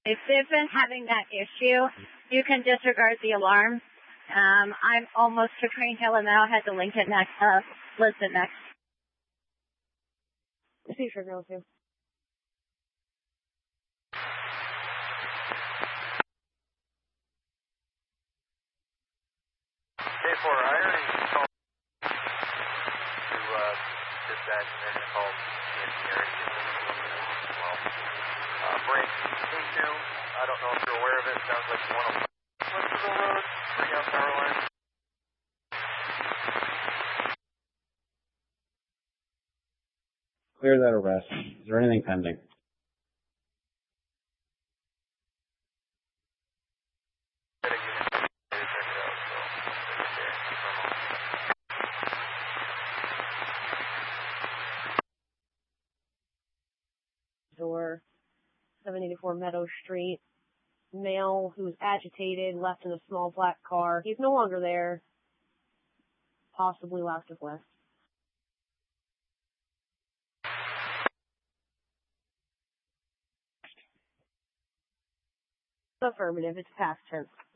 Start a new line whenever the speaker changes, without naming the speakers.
If they've been having that issue, you can disregard the alarm. I'm almost to Crane Hill and now I had to link it next, listed next.
See Sugar Hill too.
K4, I already called to dispatch and then called the engineering as well. Break K2, I don't know if you're aware of it, sounds like one on Westville Road, 3 on power line.
Clear that arrest. Is there anything pending?
Door, 784 Meadow Street. Male who was agitated, left in a small black car. He's no longer there. Possibly last of west. Affirmative, it's past tense.